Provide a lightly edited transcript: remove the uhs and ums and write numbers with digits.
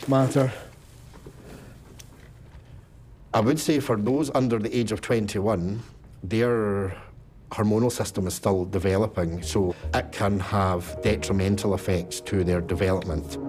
this matter? I would say for those under the age of 21, their hormonal system is still developing, so it can have detrimental effects to their development.